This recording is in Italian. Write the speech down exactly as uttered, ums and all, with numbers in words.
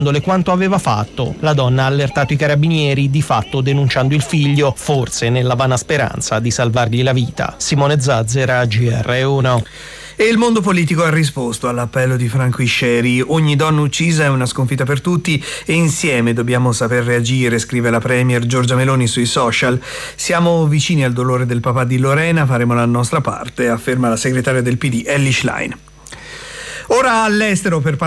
quanto aveva fatto. La donna ha allertato i carabinieri, di fatto denunciando il figlio, forse nella vana speranza di salvargli la vita. Simone Zazzera, G R uno. E il mondo politico ha risposto all'appello di Franco Isceri. Ogni donna uccisa è una sconfitta per tutti e insieme dobbiamo saper reagire, scrive la premier Giorgia Meloni sui social. Siamo vicini al dolore del papà di Lorena, faremo la nostra parte, afferma la segretaria del P D Elly Schlein. Ora all'estero per